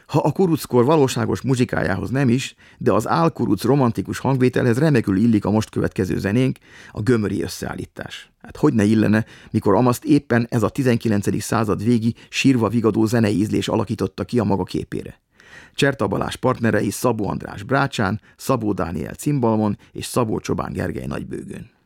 Ha a kuruckor valóságos muzsikájához nem is, de az álkuruc romantikus hangvételhez remekül illik a most következő zenénk, a gömöri összeállítás. Hát hogy ne illene, mikor amaszt éppen ez a 19. század végi sírva vigadó zenei ízlés alakította ki a maga képére. Cserta Balázs partnerei Szabó András brácsán, Szabó Dániel cimbalmon és Szabó Csobán Gergely nagybőgőn.